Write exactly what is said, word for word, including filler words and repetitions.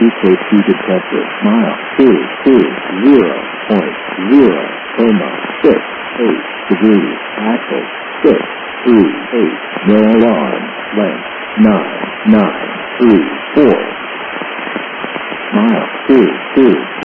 safety detector. Mile two two zero point zero coma six eight degrees. Axle six three eight. No alarm. Length nine nine three four. Mile two two